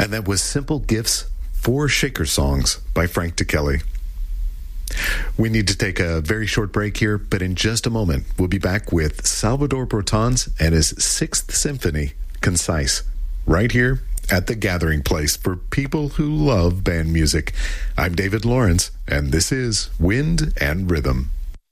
And that was Simple Gifts, 4 Shaker Songs by Frank DeKelly. We need to take a very short break here, but in just a moment, we'll be back with Salvador Brotons and his 6th Symphony, Concise, right here at the Gathering Place for people who love band music. I'm David Lawrence, and this is Wind and Rhythm.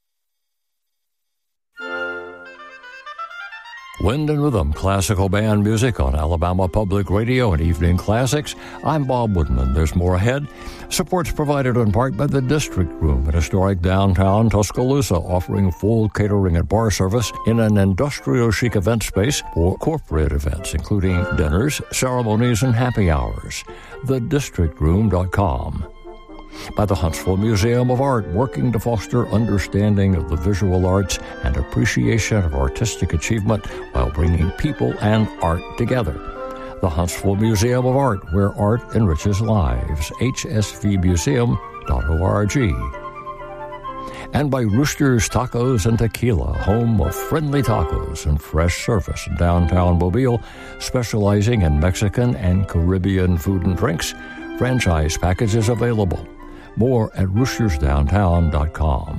Wind and Rhythm, classical band music on Alabama Public Radio and Evening Classics. I'm Bob Woodman. There's more ahead. Support's provided in part by the District Room in historic downtown Tuscaloosa, offering full catering and bar service in an industrial chic event space for corporate events, including dinners, ceremonies, and happy hours. thedistrictroom.com. By the Huntsville Museum of Art, working to foster understanding of the visual arts and appreciation of artistic achievement while bringing people and art together. The Huntsville Museum of Art, where art enriches lives. hsvmuseum.org. And by Rooster's Tacos and Tequila, home of friendly tacos and fresh service in downtown Mobile, specializing in Mexican and Caribbean food and drinks. Franchise packages available. More at roostersdowntown.com.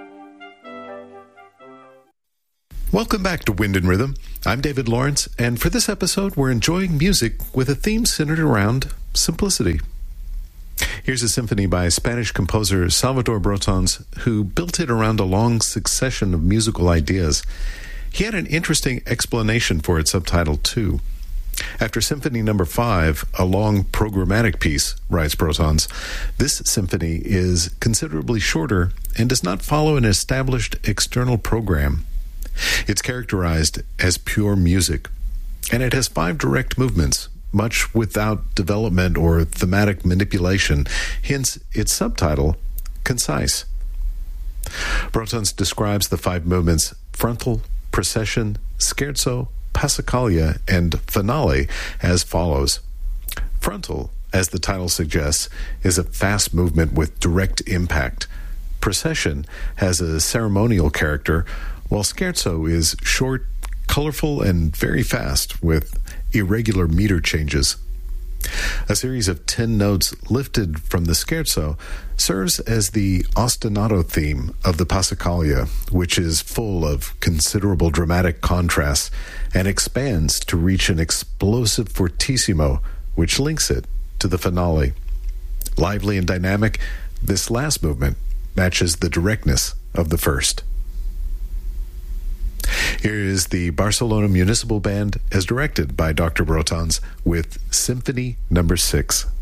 Welcome back to Wind and Rhythm. I'm David Lawrence, and for this episode, we're enjoying music with a theme centered around simplicity. Here's a symphony by Spanish composer Salvador Brotons, who built it around a long succession of musical ideas. He had an interesting explanation for its subtitle, too. After Symphony No. 5, a long programmatic piece, writes Brotons, this symphony is considerably shorter and does not follow an established external program. It's characterized as pure music, and it has 5 direct movements, much without development or thematic manipulation, hence its subtitle, Concise. Brotons describes the 5 movements, frontal, procession, scherzo, Passacaglia, and finale as follows. Frontal, as the title suggests, is a fast movement with direct impact. Procession has a ceremonial character, while scherzo is short, colorful, and very fast with irregular meter changes. A series of 10 notes lifted from the scherzo serves as the ostinato theme of the Passacaglia, which is full of considerable dramatic contrasts and expands to reach an explosive fortissimo, which links it to the finale. Lively and dynamic, this last movement matches the directness of the first. Here is the Barcelona Municipal Band as directed by Dr. Brotons with Symphony No. 6.